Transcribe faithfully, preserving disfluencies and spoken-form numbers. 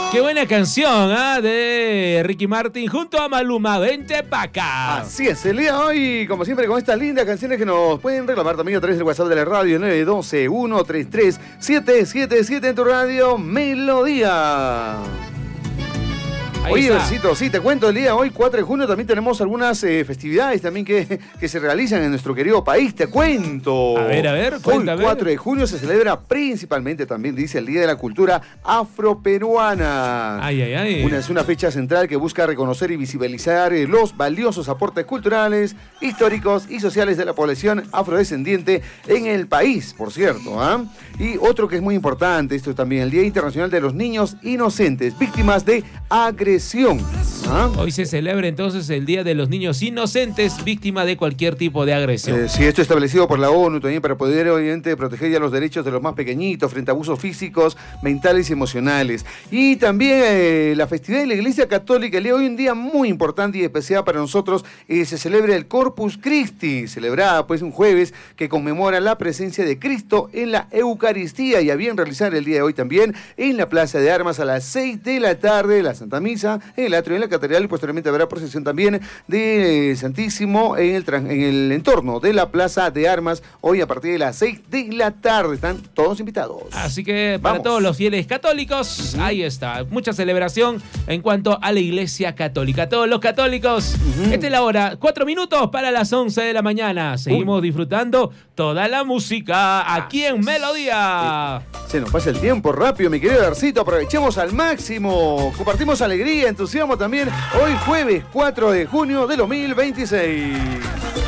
Qué buena canción, ¿eh? De Ricky Martin junto a Maluma. Vente pa' acá. Así es, el día de hoy, como siempre, con estas lindas canciones que nos pueden reclamar también a través del WhatsApp de la radio nueve uno dos, uno tres tres, siete siete siete en tu radio Melodía. Ahí Oye, está. Versito, sí, te cuento, el día de hoy, cuatro de junio, también tenemos algunas eh, festividades también que, que se realizan en nuestro querido país, te cuento. A ver, a ver, cuenta, a Hoy, ver. cuatro de junio, se celebra principalmente, también dice, el Día de la Cultura Afroperuana. Ay, ay, ay. Una, es una fecha central que busca reconocer y visibilizar eh, los valiosos aportes culturales, históricos y sociales de la población afrodescendiente en el país, por cierto. ¿ah? Y otro que es muy importante, esto también, el Día Internacional de los Niños Inocentes, víctimas de agresión. ¿Ah? Hoy se celebra entonces el Día de los Niños Inocentes, víctima de cualquier tipo de agresión. Eh, sí, esto establecido por la ONU también para poder, obviamente, proteger ya los derechos de los más pequeñitos frente a abusos físicos, mentales y emocionales. Y también eh, la festividad de la Iglesia Católica, el día de hoy, un día muy importante y especial para nosotros, eh, se celebra el Corpus Christi, celebrada pues un jueves que conmemora la presencia de Cristo en la Eucaristía, y a bien realizar el día de hoy también en la Plaza de Armas a las seis de la tarde, la Santa Misa en el atrio de la catedral, y posteriormente habrá procesión también de Santísimo en el, en el entorno de la Plaza de Armas, hoy a partir de las seis de la tarde. Están todos invitados. Así que para Vamos. todos los fieles católicos, uh-huh. ahí está. Mucha celebración en cuanto a la Iglesia Católica. Todos los católicos, uh-huh. esta es la hora. Cuatro minutos para las once de la mañana. Seguimos Uy. disfrutando toda la música aquí en Melodía. Se nos pasa el tiempo rápido, mi querido Darcito. Aprovechemos al máximo. Compartimos alegría, entusiasmo también. Hoy jueves cuatro de junio de dos mil veintiséis.